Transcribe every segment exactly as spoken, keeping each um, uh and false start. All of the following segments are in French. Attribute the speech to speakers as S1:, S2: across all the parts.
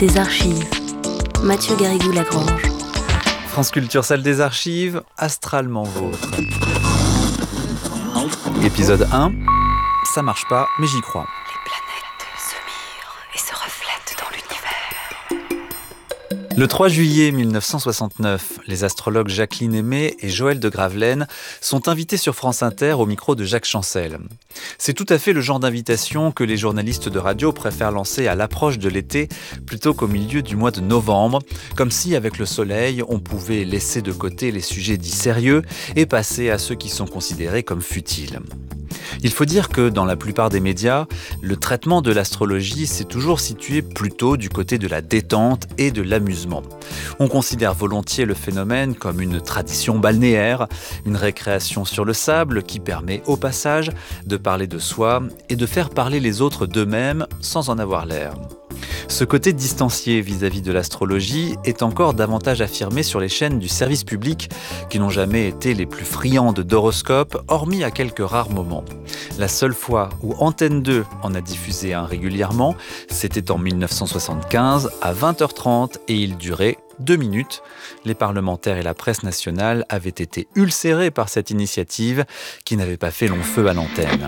S1: des archives. Mathieu Garrigou-Lagrange.
S2: France Culture, salle des archives, astralement vôtre. Épisode un, ça marche pas, mais j'y crois.
S1: Les planètes se mirent et se reflètent dans l'univers.
S2: Le trois juillet mille neuf cent soixante-neuf, les astrologues Jacqueline Aimé et Joël de Gravelaine sont invités sur France Inter au micro de Jacques Chancel. C'est tout à fait le genre d'invitation que les journalistes de radio préfèrent lancer à l'approche de l'été plutôt qu'au milieu du mois de novembre, comme si avec le soleil, on pouvait laisser de côté les sujets dits sérieux et passer à ceux qui sont considérés comme futiles. Il faut dire que dans la plupart des médias, le traitement de l'astrologie s'est toujours situé plutôt du côté de la détente et de l'amusement. On considère volontiers le phénomène comme une tradition balnéaire, une récréation sur le sable qui permet au passage de parler de soi et de faire parler les autres d'eux-mêmes sans en avoir l'air. Ce côté distancié vis-à-vis de l'astrologie est encore davantage affirmé sur les chaînes du service public qui n'ont jamais été les plus friandes d'horoscopes, hormis à quelques rares moments. La seule fois où Antenne deux en a diffusé un régulièrement, c'était en mille neuf cent soixante-quinze à vingt heures trente et il durait deux minutes. Les parlementaires et la presse nationale avaient été ulcérés par cette initiative qui n'avait pas fait long feu à l'antenne.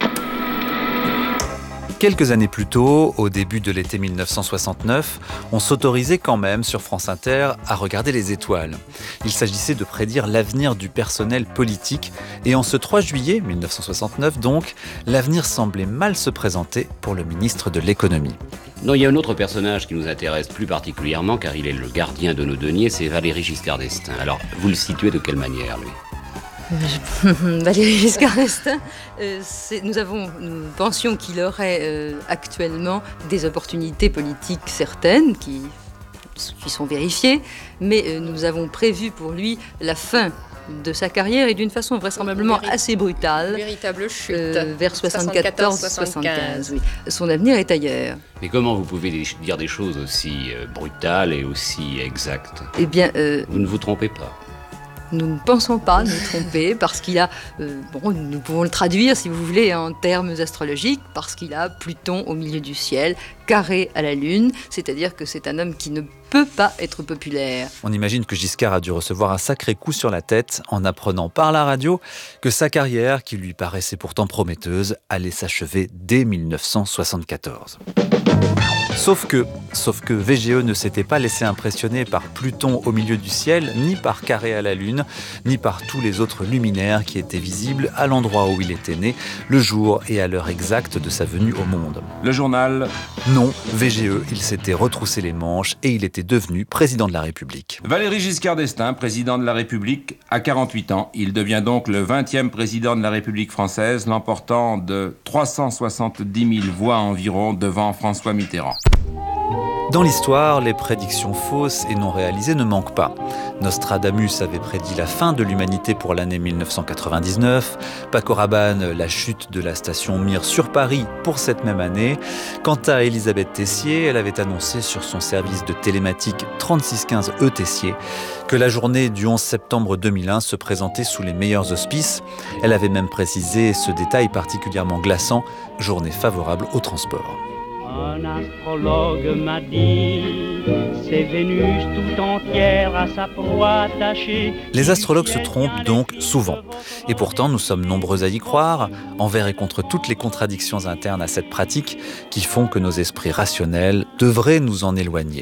S2: Quelques années plus tôt, au début de l'été mille neuf cent soixante-neuf, on s'autorisait quand même sur France Inter à regarder les étoiles. Il s'agissait de prédire l'avenir du personnel politique et en ce trois juillet mille neuf cent soixante-neuf donc, l'avenir semblait mal se présenter pour le ministre de l'économie.
S3: Non, il y a un autre personnage qui nous intéresse plus particulièrement car il est le gardien de nos deniers, c'est Valéry Giscard d'Estaing. Alors, vous le situez de quelle manière, lui ?
S4: Valéry Giscard d'Estaing, euh, c'est, nous, avons, nous pensions qu'il aurait euh, actuellement des opportunités politiques certaines qui, qui sont vérifiées, mais euh, nous avons prévu pour lui la fin de sa carrière et d'une façon vraisemblablement Véri- assez brutale.
S5: Véritable chute.
S4: Euh, vers soixante-quatorze soixante-quinze. Oui. Son avenir est ailleurs.
S3: Mais comment vous pouvez dire des choses aussi euh, brutales et aussi exactes ?
S4: Eh bien, euh,
S3: vous ne vous trompez pas.
S4: Nous ne pensons pas nous tromper parce qu'il a, euh, bon, nous pouvons le traduire si vous voulez en termes astrologiques, parce qu'il a Pluton au milieu du ciel, carré à la Lune, c'est-à-dire que c'est un homme qui ne peut pas être populaire.
S2: On imagine que Giscard a dû recevoir un sacré coup sur la tête en apprenant par la radio que sa carrière, qui lui paraissait pourtant prometteuse, allait s'achever dès mille neuf cent soixante-quatorze. Sauf que, sauf que V G E ne s'était pas laissé impressionner par Pluton au milieu du ciel, ni par Carré à la Lune, ni par tous les autres luminaires qui étaient visibles à l'endroit où il était né, le jour et à l'heure exacte de sa venue au monde.
S6: Le journal.
S2: Non, V G E, il s'était retroussé les manches et il était devenu président de la République.
S6: Valéry Giscard d'Estaing, président de la République, à quarante-huit ans. Il devient donc le vingtième président de la République française, l'emportant de trois cent soixante-dix mille voix environ devant François Mitterrand.
S2: Dans l'histoire, les prédictions fausses et non réalisées ne manquent pas. Nostradamus avait prédit la fin de l'humanité pour l'année mille neuf cent quatre-vingt-dix-neuf, Paco Rabanne la chute de la station Mir sur Paris pour cette même année. Quant à Elisabeth Tessier, elle avait annoncé sur son service de télématique trente-six quinze E Tessier que la journée du onze septembre deux mille un se présentait sous les meilleurs auspices. Elle avait même précisé ce détail particulièrement glaçant, journée favorable au transport.
S7: Un astrologue m'a dit, c'est Vénus tout entière à sa proie attachée.
S2: Les astrologues se trompent donc souvent. Et pourtant, nous sommes nombreux à y croire, envers et contre toutes les contradictions internes à cette pratique qui font que nos esprits rationnels devraient nous en éloigner.